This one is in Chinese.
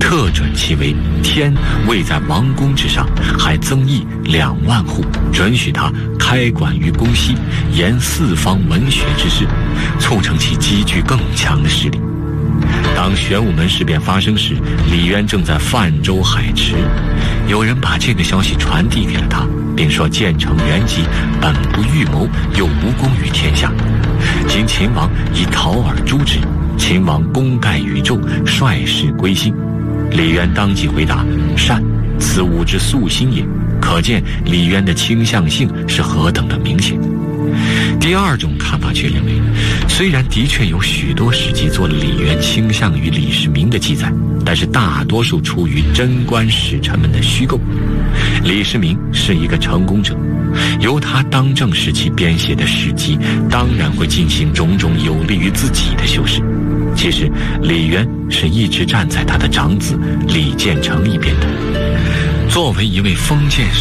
特准其为天位在王宫之上，还增邑2万户，准许他开馆于宫西，研四方文学之事，促成其积聚更强的势力。当玄武门事变发生时，李渊正在泛舟海池，有人把这个消息传递给了他，并说建成元吉本不预谋，又无功于天下，今秦王以讨而诛之，秦王功盖宇宙，率士归心。李渊当即回答：善，此吾之素心也。可见李渊的倾向性是何等的明显。第二种看法却认为，虽然的确有许多史籍做了李渊倾向于李世民的记载，但是大多数出于贞观使臣们的虚构。李世民是一个成功者，由他当政时期编写的史籍当然会进行种种有利于自己的修饰。其实李渊是一直站在他的长子李建成一边的。作为一位封建